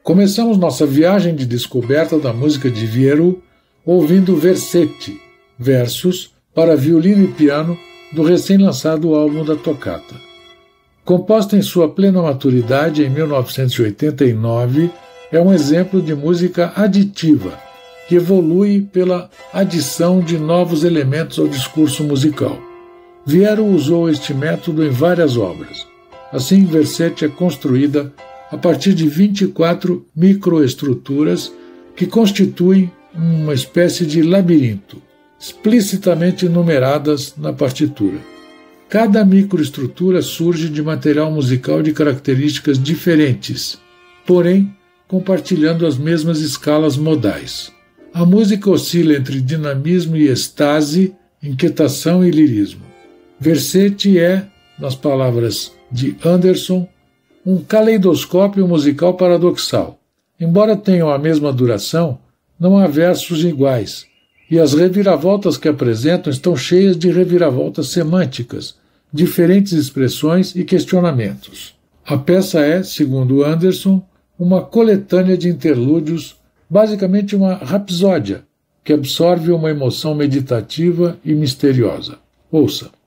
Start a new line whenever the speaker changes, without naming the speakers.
Começamos nossa viagem de descoberta da música de Vieru ouvindo Versetti, versos para violino e piano do recém-lançado álbum da Toccata. Composta em sua plena maturidade em 1989, é um exemplo de música aditiva, que evolui pela adição de novos elementos ao discurso musical. Vieru usou este método em várias obras. Assim, Versetti é construída a partir de 24 microestruturas que constituem uma espécie de labirinto, explicitamente numeradas na partitura. Cada microestrutura surge de material musical de características diferentes, porém compartilhando as mesmas escalas modais. A música oscila entre dinamismo e estase, inquietação e lirismo. Versetti é, nas palavras de Anderson, um caleidoscópio musical paradoxal. Embora tenham a mesma duração, não há versos iguais, e as reviravoltas que apresentam estão cheias de reviravoltas semânticas, diferentes expressões e questionamentos. A peça é, segundo Anderson, uma coletânea de interlúdios, basicamente uma rapsódia, que absorve uma emoção meditativa e misteriosa. Ouça.